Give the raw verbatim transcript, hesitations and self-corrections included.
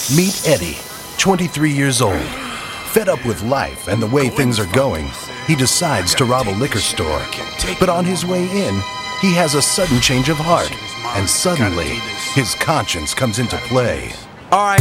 Meet Eddie, twenty-three years old. Fed up with life and the way things are going, he decides to rob a liquor store. But on his way in, he has a sudden change of heart, and suddenly, his conscience comes into play. All right,